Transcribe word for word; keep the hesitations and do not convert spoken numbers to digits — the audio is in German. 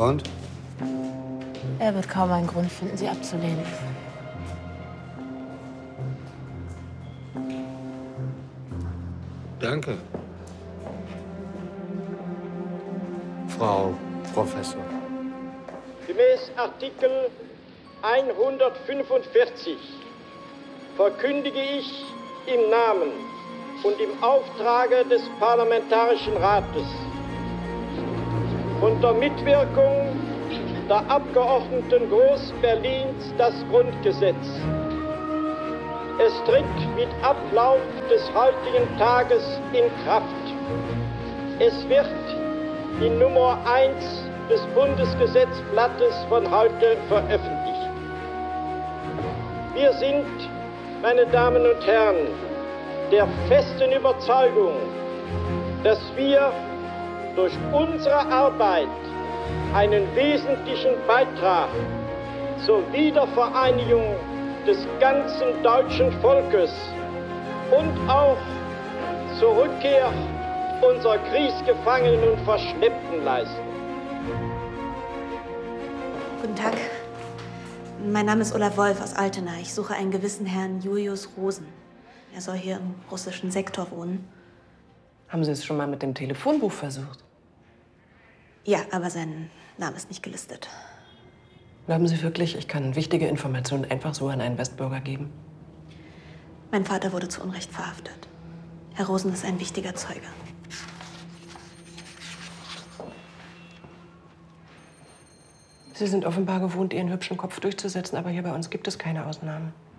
Und? Er wird kaum einen Grund finden, sie abzulehnen. Danke. Frau Professor. Gemäß Artikel hundertfünfundvierzig verkündige ich im Namen und im Auftrage des Parlamentarischen Rates unter Mitwirkung der Abgeordneten Groß-Berlins das Grundgesetz. Es tritt mit Ablauf des heutigen Tages in Kraft. Es wird in Nummer eins des Bundesgesetzblattes von heute veröffentlicht. Wir sind, meine Damen und Herren, der festen Überzeugung, dass wir durch unsere Arbeit einen wesentlichen Beitrag zur Wiedervereinigung des ganzen deutschen Volkes und auch zur Rückkehr unserer Kriegsgefangenen und Verschleppten leisten. Guten Tag. Mein Name ist Ulla Wolf aus Altena. Ich suche einen gewissen Herrn Julius Rosen. Er soll hier im russischen Sektor wohnen. Haben Sie es schon mal mit dem Telefonbuch versucht? Ja, aber sein Name ist nicht gelistet. Glauben Sie wirklich, ich kann wichtige Informationen einfach so an einen Westbürger geben? Mein Vater wurde zu Unrecht verhaftet. Herr Rosen ist ein wichtiger Zeuge. Sie sind offenbar gewohnt, Ihren hübschen Kopf durchzusetzen, aber hier bei uns gibt es keine Ausnahmen.